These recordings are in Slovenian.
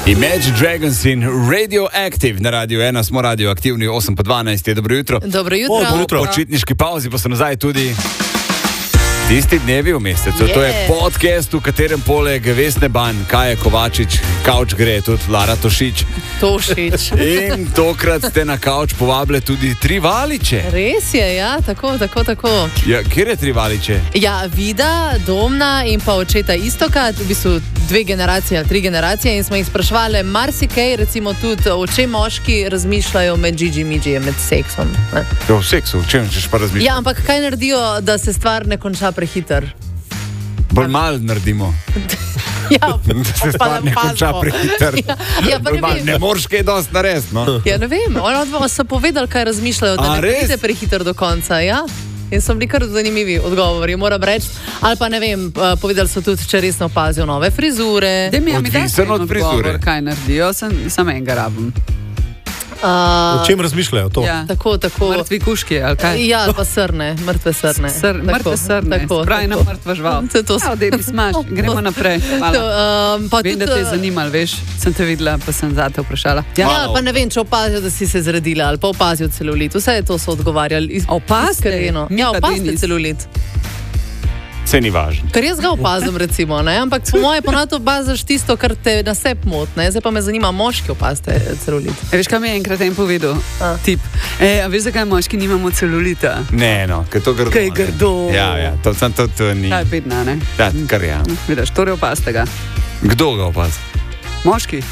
Imagine Dragons in Radioactive na Radio 1, smo radioaktivni 8:12, dobro jutro. Dobro jutro. Po počitniški pauzi pa so nazaj tudi tisti dnevi v mesecu. To je podcast, v katerem poleg Vesne Ban, Kaje Kovačič, Kavč gre tudi Lara Tošič. In tokrat ste na Kavč povabili tudi tri Valiče. Res je, ja, tako. Ja, kjer je tri Valiče? Ja, Vida, Domna in pa očeta Istoka, v bistvu 2 generacije ali 3 generacije, in smo jih sprašvali marsikaj, recimo tudi o čem moški razmišljajo med džidži-midžijem, med seksom. Ne? O seksu, o čem češ pa razmišljati? Ja, ampak kaj naredijo, da se stvar ne konča prehiter? Bolj malo naredimo. Ja, da se stvar ne konča prehiter. Ne moreš kaj dosti narediti, no? Ja, ne vem, oni so povedali, kaj razmišljajo, da ne pride prehiter do konca, ja? In so bili kar zanimivi odgovori, moram reči. Ali pa ne vem, povedali so tudi, če resno opazijo nove frizure. Odvisen od frizure. Kaj naredijo, sem enega rabim. O čem razmišljajo to? Ja. Tako. Mrtvi kuški, ali kaj? Ja, ali pa srne, mrtve srne. Mrtve srne, pravi na mrtva žval. Dej, smaž, gremo naprej. Vem, da te je zanimalo, veš, sem te videla, pa sem zate vprašala. Ja, pa ne vem, če opazijo, da si se zredila, ali pa opazijo celulit. Vse to so odgovarjali. Opazite? Ja, opazite celulit. Vse ni važno. Ker jaz ga opazim, recimo, ne? Ampak po moje ponato opaziš tisto, kar te na sebe motne. Zdaj pa me zanima, moški opazite celulit. Veš, kaj mi je enkrat en povedal? Tip. A veš, zakaj moški nimamo celulita? Ne, no, ker to grdo. Kaj je grdo? Ja, to ni. Ta je bedna, ne? Da, kar ja. Vidiš, torej opazite ga. Kdo ga opazi? Moški.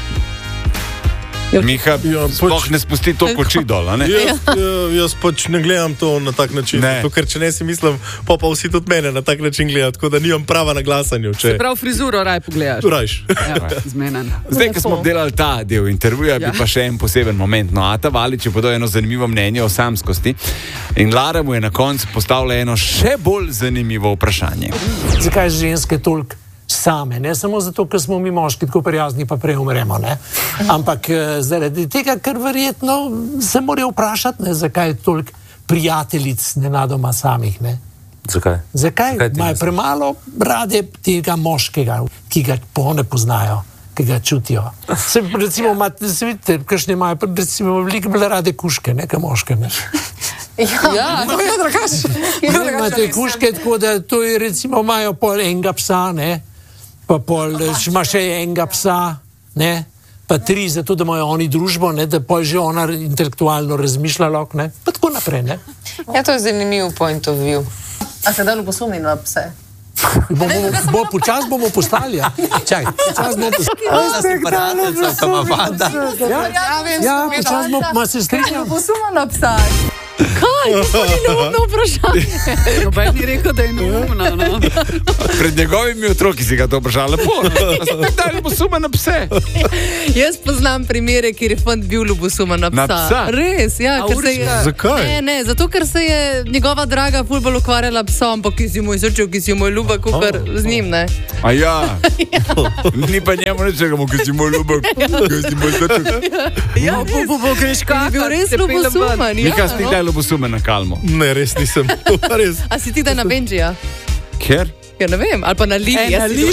Miha, sploh ne spusti to koči dol, ne? Jaz pač ne gledam to na tak način. To, ker če ne si mislim, pa vsi tudi mene na tak način gledajo, tako da nimam prava na glasanju. Se prav frizuro raj pogledaš. Rajš. Ja, zmenen. Zdaj, ko smo obdelali ta del intervjuja, bi pa še en poseben moment. No, Ata Valič je podal eno zanimivo mnenje o samskosti in Lara mu je na koncu postavila eno še bolj zanimivo vprašanje. Zakaj ženske toliko same, ne samo zato, ker smo mi moški tako prijazni, pa prej umremo, ne? Ampak zaradi tega, ker verjetno se morajo vprašati, ne, zakaj je toliko prijateljic nenadoma samih, ne? Zakaj? Imajo premalo rade tega moškega, ki ga ne poznajo, ki ga čutijo. Se vidite, kakšne imajo, recimo, veliko bolj rade kuške, ne, ka moške, ne? Ja, no, ja, drugače. Imate kuške, tako da to je, recimo, imajo pol enega psa, ne? Pa pol, ima še enega psa, ne? Pa 3, zato da imajo oni družbo, ne? Da pol že ona intelektualno razmišlja, ne? Pa tako naprej, ne? Ja, to je zanimiv point of view. A se da ljubosumni na pse? Počas bomo postali, ja. Čakaj, počas bomo postali. Ja, počas bomo se strinjali. Ljubosuma na psa. Kaj? To ni neumno vprašanje. Noben ni rekel, da je neumno, no. Pred njegovimi otroki si ga to vprašala. Da je ljubosuma na pse. Jaz poznam primere, kjer je fant bil ljubosuma na psa. Na psa? Res, ja. Zakaj? Ne, zato ker se je njegova draga ful bolj ukvarjala psom, pa ki si moj srčev, ki si moj ljubak, kukar z njim, ne. A ja. Ni pa njemu nečegamo, ki si moj ljubak, ki si moj srčev. Ja, greš kaj. Je bil res ljubosuman, ja. Mika, si kdaj ljubosumen na Kalmo? Ne, res nisem. A si ti kdaj na Benjija? Ker? Ja, ne vem, ali pa na Lili.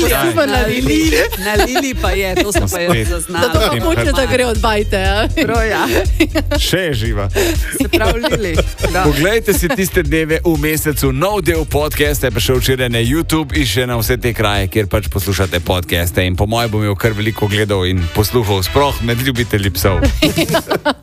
Na Lili pa je, to sem pa jaz zaznala. Zato pa počne, da gre od bajte, ja. Proja. Še je živa. Se pravi Lili. Poglejte si tiste dneve v mesecu. Nov del podcasta je prišel včeraj na YouTube in še na vse te kraje, kjer pač poslušate podcaste. In po mojem bom imel kar veliko gledal in posluhal, sploh med ljubitelji psov.